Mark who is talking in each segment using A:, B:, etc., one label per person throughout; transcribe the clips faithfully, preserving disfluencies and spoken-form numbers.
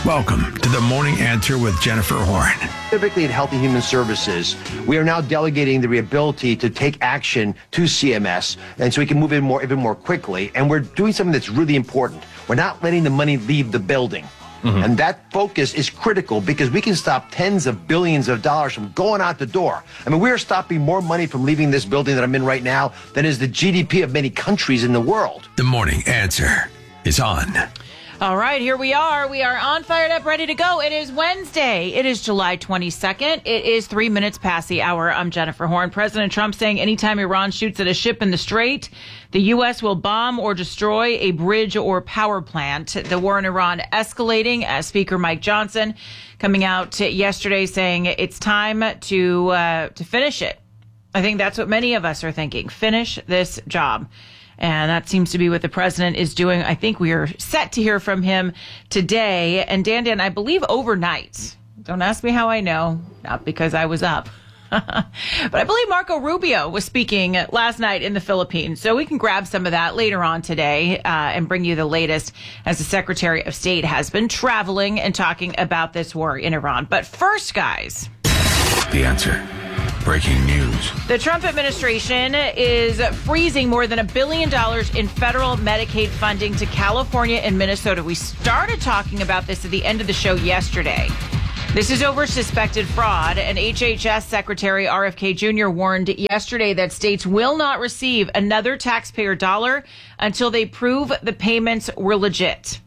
A: Welcome to the Morning Answer with Jennifer Horn.
B: Typically in Health and Human Services, we are now delegating the ability to take action to C M S, and so we can move in more, even more quickly. And we're doing something that's really important. We're not letting the money leave the building. Mm-hmm. And that focus is critical because we can stop tens of billions of dollars from going out the door. I mean, we're stopping more money from leaving this building that I'm in right now than is the G D P of many countries in the world.
A: The Morning Answer is on.
C: All right, here we are. We are on, fired up, ready to go. It is Wednesday. It is July twenty-second. It is three minutes past the hour. I'm Jennifer Horn. President Trump saying anytime Iran shoots at a ship in the Strait, the U S will bomb or destroy a bridge or power plant. The war in Iran escalating as Speaker Mike Johnson coming out yesterday saying it's time to uh, to finish it. I think that's what many of us are thinking. Finish this job. And that seems to be what the president is doing. I think we are set to hear from him today. And Dan Dan, I believe overnight. Don't ask me how I know, not because I was up. But I believe Marco Rubio was speaking last night in the Philippines. So we can grab some of that later on today uh, and bring you the latest as the Secretary of State has been traveling and talking about this war in Iran. But first, guys.
A: The Answer. Breaking news.
C: The Trump administration is freezing more than a billion dollars in federal Medicaid funding to California and Minnesota. We started talking about this at the end of the show yesterday. This is over suspected fraud, and H H S Secretary R F K Junior warned yesterday that states will not receive another taxpayer dollar until they prove the payments were legit.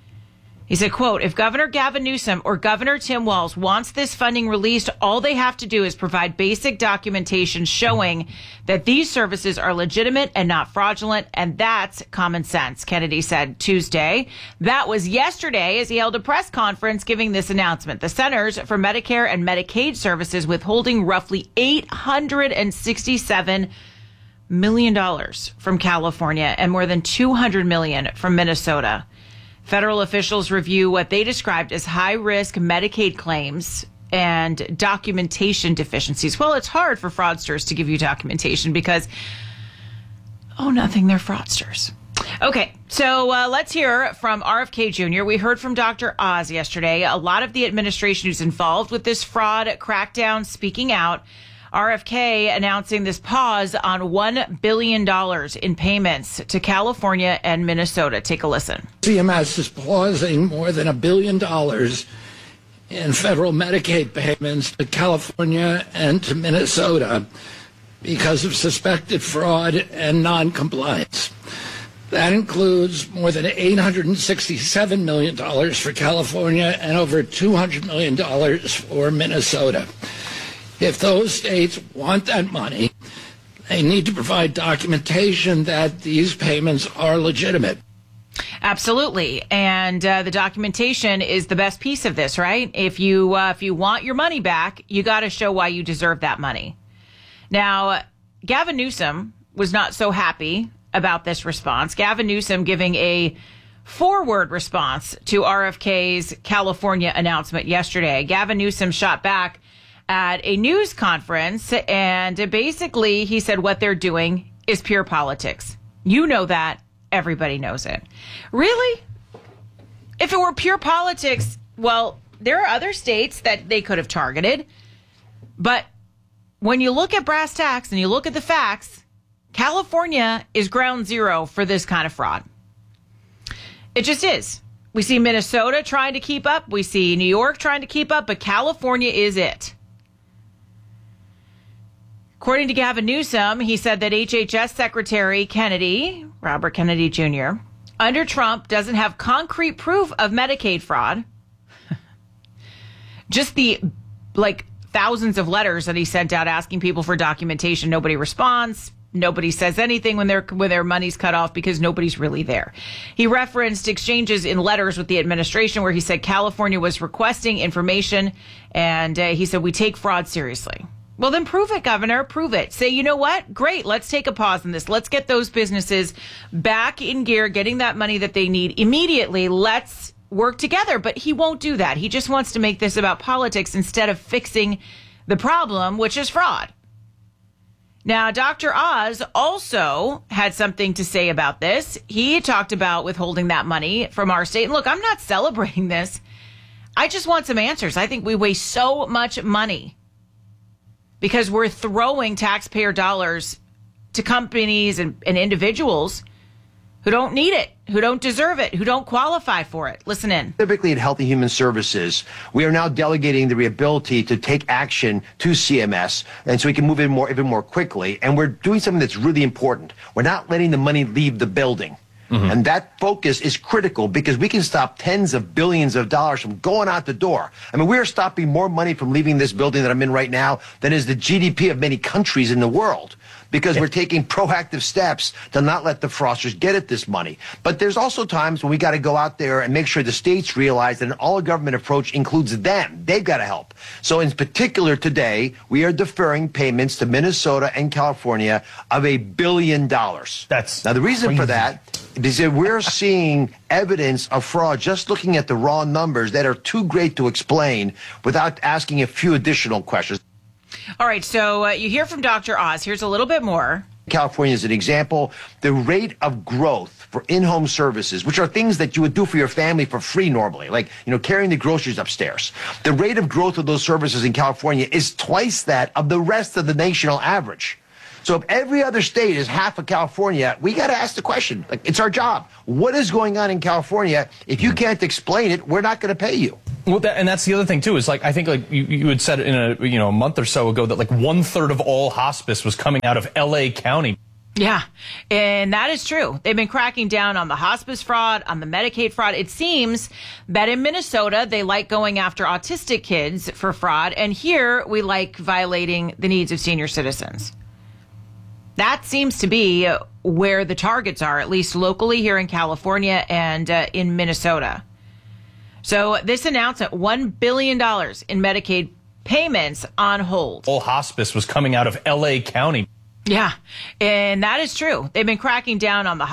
C: He said, quote, if Governor Gavin Newsom or Governor Tim Walz wants this funding released, all they have to do is provide basic documentation showing that these services are legitimate and not fraudulent. And that's common sense, Kennedy said Tuesday. That was yesterday as he held a press conference giving this announcement. The Centers for Medicare and Medicaid Services withholding roughly eight hundred sixty-seven million dollars from California and more than two hundred million dollars from Minnesota. Federal officials review what they described as high-risk Medicaid claims and documentation deficiencies. Well, it's hard for fraudsters to give you documentation because, oh, nothing, they're fraudsters. Okay, so uh, let's hear from R F K Junior We heard from Doctor Oz yesterday. A lot of the administration who's involved with this fraud crackdown speaking out. R F K announcing this pause on one billion dollars in payments to California and Minnesota. Take a listen.
D: C M S is pausing more than a billion dollars in federal Medicaid payments to California and to Minnesota because of suspected fraud and noncompliance. That includes more than eight hundred sixty-seven million dollars for California and over two hundred million dollars for Minnesota. If those states want that money, they need to provide documentation that these payments are legitimate.
C: Absolutely. And uh, the documentation is the best piece of this, right? If you uh, if you want your money back, you got to show why you deserve that money. Now, Gavin Newsom was not so happy about this response. Gavin Newsom giving a forward response to R F K's California announcement yesterday. Gavin Newsom shot back at a news conference, and basically he said what they're doing is pure politics. You know that. Everybody knows it. Really? If it were pure politics, well, there are other states that they could have targeted. But when you look at brass tacks and you look at the facts, California is ground zero for this kind of fraud. It just is. We see Minnesota trying to keep up. We see New York trying to keep up, but California is it. According to Gavin Newsom, he said that H H S Secretary Kennedy, Robert Kennedy Junior, under Trump doesn't have concrete proof of Medicaid fraud. Just the, like, thousands of letters that he sent out asking people for documentation. Nobody responds. Nobody says anything when their when their money's cut off because nobody's really there. He referenced exchanges in letters with the administration where he said California was requesting information, and uh, he said, we take fraud seriously. Well, then prove it, Governor. Prove it. Say, you know what? Great. Let's take a pause on this. Let's get those businesses back in gear, getting that money that they need immediately. Let's work together. But he won't do that. He just wants to make this about politics instead of fixing the problem, which is fraud. Now, Doctor Oz also had something to say about this. He talked about withholding that money from our state. And look, I'm not celebrating this. I just want some answers. I think we waste so much money because we're throwing taxpayer dollars to companies and, and individuals who don't need it, who don't deserve it, who don't qualify for it. Listen in.
B: Specifically at Health and Human Services, we are now delegating the ability to take action to C M S, and so we can move in more, even more quickly. And we're doing something that's really important. We're not letting the money leave the building. Mm-hmm. And that focus is critical because we can stop tens of billions of dollars from going out the door. I mean, we're stopping more money from leaving this building that I'm in right now than is the G D P of many countries in the world, because yeah. we're taking proactive steps to not let the fraudsters get at this money. But there's also times when we got to go out there and make sure the states realize that an all-government approach includes them. They've got to help. So in particular today, we are deferring payments to Minnesota and California of a billion dollars.
E: That's
B: now the reason
E: crazy.
B: for that is that we're seeing evidence of fraud just looking at the raw numbers that are too great to explain without asking a few additional questions.
C: All right, so uh, you hear from Doctor Oz. Here's a little bit more.
B: California is an example. The rate of growth for in-home services, which are things that you would do for your family for free normally, like, you know, carrying the groceries upstairs. The rate of growth of those services in California is twice that of the rest of the national average. So if every other state is half of California, we got to ask the question. Like, it's our job. What is going on in California? If you can't explain it, we're not going to pay you.
E: Well, that, and that's the other thing too. Is like I think like you, you had said in a you know a month or so ago that like one third of all hospice was coming out of L A County.
C: Yeah, and that is true. They've been cracking down on the hospice fraud, on the Medicaid fraud. It seems that in Minnesota, they like going after autistic kids for fraud, and here we like violating the needs of senior citizens. That seems to be where the targets are, at least locally here in California and uh, in Minnesota. So this announcement, one billion dollars in Medicaid payments on hold.
E: All hospice was coming out of L A County.
C: Yeah, and that is true. They've been cracking down on the